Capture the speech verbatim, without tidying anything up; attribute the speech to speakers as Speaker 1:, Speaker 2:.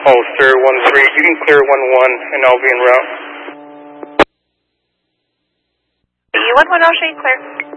Speaker 1: Ulster one three, you can clear one one and I'll be en route.
Speaker 2: You one one, I'll show you clear.